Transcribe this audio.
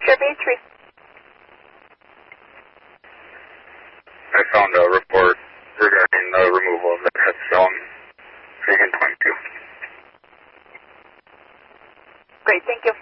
Sheriff Atri. I found a report regarding the removal of the headstone in 22. Great, thank you.